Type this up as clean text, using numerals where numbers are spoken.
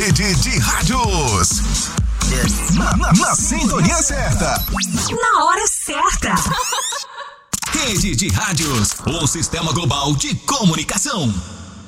Rede de rádios. Na sintonia certa. Na hora certa. Rede de rádios, o sistema global de comunicação.